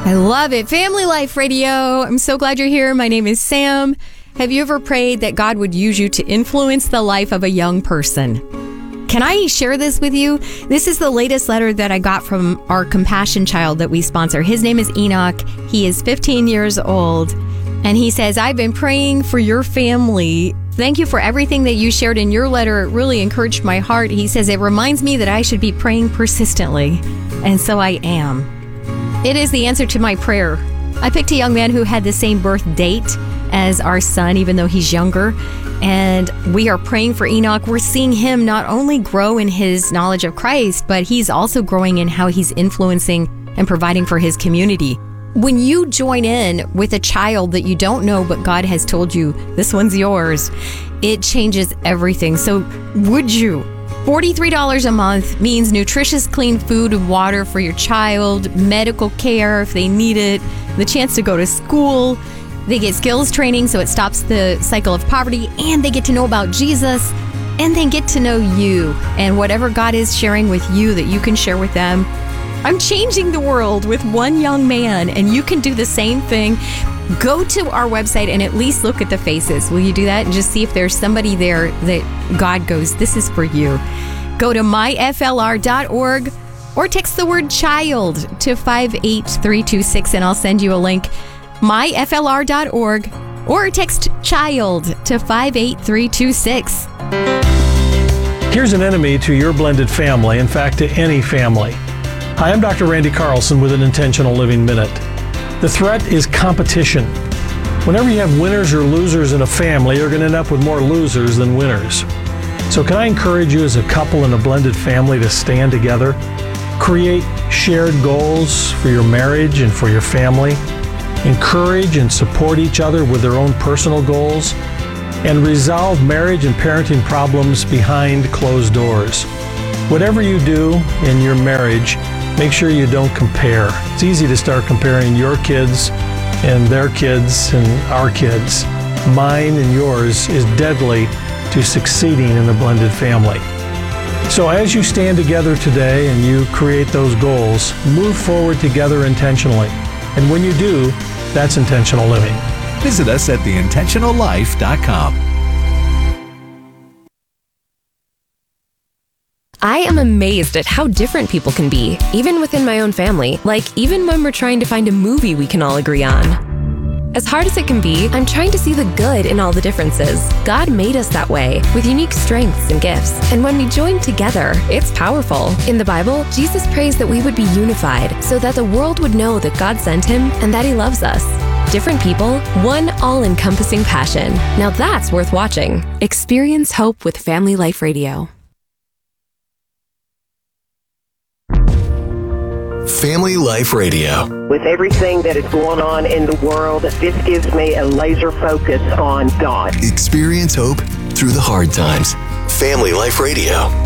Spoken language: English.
I love it. Family Life Radio. I'm so glad you're here. My name is Sam. Have you ever prayed that God would use you to influence the life of a young person? Can I share this with you? This is the latest letter that I got from our compassion child that we sponsor. His name is Enoch. He is 15 years old. And he says, I've been praying for your family. Thank you for everything that you shared in your letter. It really encouraged my heart. He says, it reminds me that I should be praying persistently. And so I am. It is the answer to my prayer. I picked a young man who had the same birth date as our son, even though he's younger. And we are praying for Enoch. We're seeing him not only grow in his knowledge of Christ, but he's also growing in how he's influencing and providing for his community. When you join in with a child that you don't know, but God has told you, this one's yours, it changes everything. So would you? $43 a month means nutritious, clean food and water for your child, medical care if they need it, the chance to go to school. They get skills training so it stops the cycle of poverty, and they get to know about Jesus, and they get to know you and whatever God is sharing with you that you can share with them. I'm changing the world with one young man, and you can do the same thing. Go to our website and at least look at the faces. Will you do that? And just see if there's somebody there that God goes, this is for you. Go to myflr.org or text the word child to 58326 and I'll send you a link. myflr.org or text child to 58326. Here's an enemy to your blended family, in fact, to any family. Hi, I'm Dr. Randy Carlson with an Intentional Living Minute. The threat is competition. Whenever you have winners or losers in a family, you're going to end up with more losers than winners. So can I encourage you as a couple in a blended family to stand together, create shared goals for your marriage and for your family, encourage and support each other with their own personal goals, and resolve marriage and parenting problems behind closed doors. Whatever you do in your marriage, make sure you don't compare. It's easy to start comparing your kids and their kids and our kids. Mine and yours is deadly to succeeding in a blended family. So as you stand together today and you create those goals, move forward together intentionally. And when you do, that's intentional living. Visit us at theintentionallife.com. I am amazed at how different people can be, even within my own family. Like, even when we're trying to find a movie we can all agree on. As hard as it can be, I'm trying to see the good in all the differences. God made us that way, with unique strengths and gifts. And when we join together, it's powerful. In the Bible, Jesus prays that we would be unified, so that the world would know that God sent him and that he loves us. Different people, one all-encompassing passion. Now that's worth watching. Experience hope with Family Life Radio. Family Life Radio. With everything that is going on in the world, this gives me a laser focus on God. Experience hope through the hard times. Family Life Radio.